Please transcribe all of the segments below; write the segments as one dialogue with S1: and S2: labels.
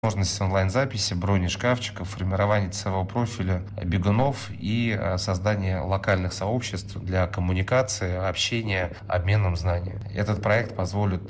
S1: возможность онлайн-записи, брони шкафчиков, формирование цифрового профиля бегунов и создание локальных сообществ для коммуникации, общения, обменом знаний. Этот проект позволит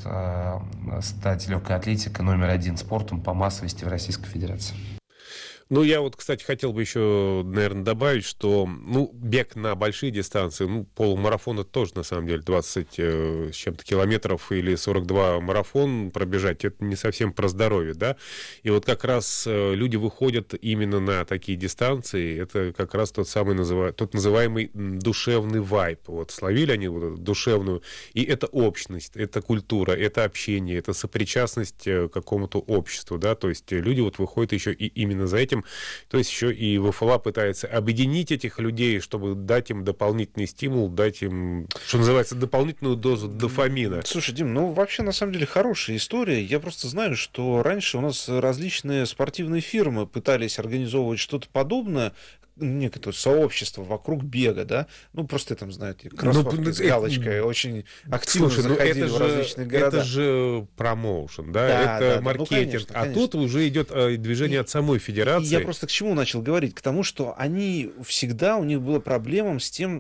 S1: стать легкой атлетикой номер один спортом по массовости в Российской Федерации.
S2: Ну, я вот, кстати, хотел бы еще, наверное, добавить, что, бег на большие дистанции, полумарафон это тоже, на самом деле, 20 с чем-то километров или 42 марафон пробежать, это не совсем про здоровье, да, и вот как раз люди выходят именно на такие дистанции, это как раз тот называемый душевный вайб, вот, словили они вот эту душевную, и это общность, это культура, это общение, это сопричастность к какому-то обществу, да, то есть люди вот выходят еще и именно за этим. То есть еще и ВФЛА пытается объединить этих людей, чтобы дать им дополнительный стимул, дать им, что называется, дополнительную дозу дофамина.
S3: Слушай, Дим, вообще на самом деле хорошая история. Я просто знаю, что раньше у нас различные спортивные фирмы пытались организовывать что-то подобное, некое сообщество вокруг бега, да? Просто там, знаете, кроссовки с галочкой очень активно заходили в различные города.
S2: Это же промоушен, да? Это маркетинг.
S3: Конечно.
S2: А тут уже идет движение от самой федерации.
S3: Я просто к чему начал говорить? К тому, что они всегда, у них была проблема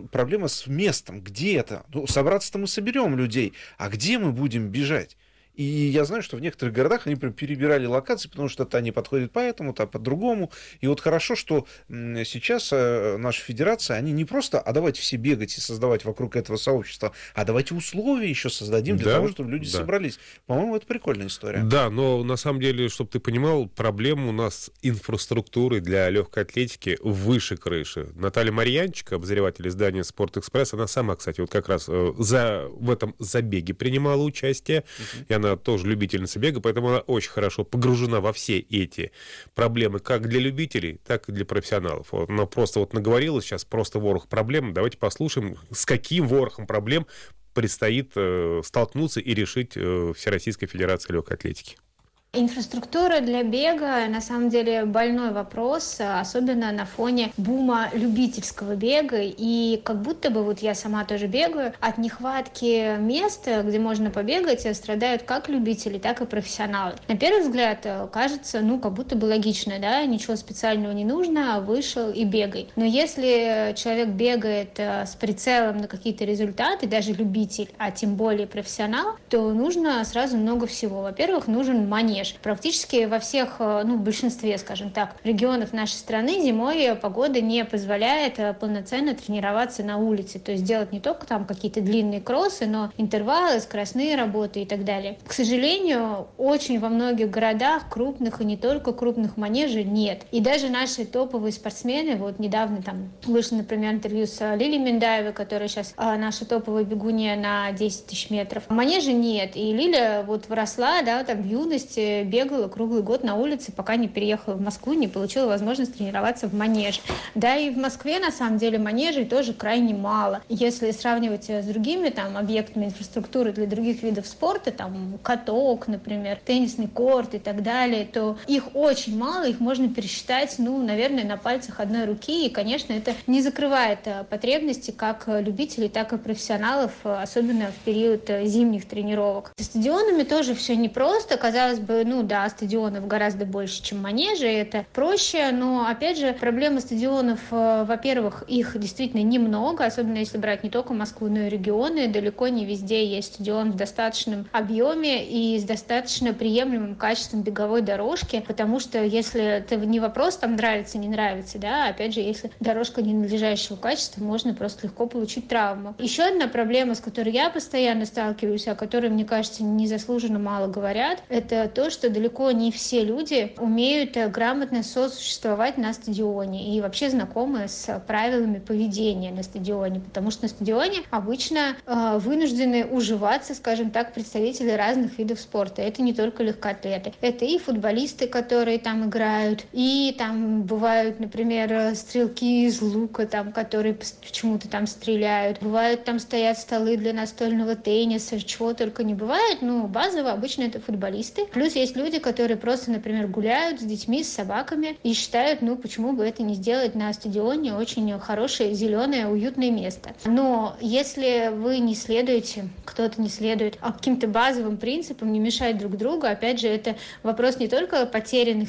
S3: с местом. Где это? Собраться-то мы соберем людей, а где мы будем бежать? И я знаю, что в некоторых городах они прям перебирали локации, потому что это они подходят по этому, то по-другому. И вот хорошо, что сейчас наша федерация, они не просто, а давайте все бегать и создавать вокруг этого сообщества, а давайте условия еще создадим для того, чтобы люди собрались. По-моему, это прикольная история.
S2: Да, но на самом деле, чтобы ты понимал, проблема у нас инфраструктуры для легкой атлетики выше крыши. Наталья Марьянчик, обозреватель издания «Спортэкспресс», она сама, кстати, вот как раз в этом забеге принимала участие. И она тоже любительница бега, поэтому она очень хорошо погружена во все эти проблемы, как для любителей, так и для профессионалов. Вот она просто наговорила сейчас просто ворох проблем. Давайте послушаем, с каким ворохом проблем предстоит столкнуться и решить Всероссийской Федерации легкой атлетики.
S4: Инфраструктура для бега, на самом деле, больной вопрос, особенно на фоне бума любительского бега. И как будто бы, я сама тоже бегаю, от нехватки места, где можно побегать, страдают как любители, так и профессионалы. На первый взгляд, кажется, как будто бы логично, да, ничего специального не нужно, вышел и бегай. Но если человек бегает с прицелом на какие-то результаты, даже любитель, а тем более профессионал, то нужно сразу много всего. Во-первых, нужен манеж. Практически во всех, в большинстве, скажем так, регионов нашей страны зимой погода не позволяет полноценно тренироваться на улице. То есть делать не только там какие-то длинные кроссы, но интервалы, скоростные работы и так далее. К сожалению, очень во многих городах крупных и не только крупных манежей нет. И даже наши топовые спортсмены, недавно там вышло, например, интервью с Лилией Миндаевой, которая сейчас наша топовая бегунья на 10 тысяч метров. Манежа нет. И Лиля выросла, в юности, бегала круглый год на улице, пока не переехала в Москву, не получила возможность тренироваться в манеже. Да, и в Москве, на самом деле, манежей тоже крайне мало. Если сравнивать с другими объектами инфраструктуры для других видов спорта, каток, например, теннисный корт и так далее, то их очень мало, их можно пересчитать, наверное, на пальцах одной руки, и, конечно, это не закрывает потребности как любителей, так и профессионалов, особенно в период зимних тренировок. С стадионами тоже все непросто, казалось бы, стадионов гораздо больше, чем манежи, это проще, но, опять же, проблема стадионов, во-первых, их действительно немного, особенно если брать не только Москву, но и регионы, далеко не везде есть стадион в достаточном объеме и с достаточно приемлемым качеством беговой дорожки, потому что если это не вопрос, нравится, не нравится, да, опять же, если дорожка ненадлежащего качества, можно просто легко получить травму. Еще одна проблема, с которой я постоянно сталкиваюсь, о которой, мне кажется, незаслуженно мало говорят, это то, что далеко не все люди умеют грамотно сосуществовать на стадионе и вообще знакомы с правилами поведения на стадионе, потому что на стадионе обычно вынуждены уживаться, скажем так, представители разных видов спорта. Это не только легкоатлеты. Это и футболисты, которые там играют, и там бывают, например, стрелки из лука, которые почему-то там стреляют. Бывают там стоят столы для настольного тенниса, чего только не бывает. Базово обычно это футболисты. Плюс есть люди, которые просто, например, гуляют с детьми, с собаками и считают, ну, почему бы это не сделать на стадионе, очень хорошее, зеленое, уютное место. Но если вы не следуете, кто-то не следует каким-то базовым принципам, не мешать друг другу, опять же, это вопрос не только потерянных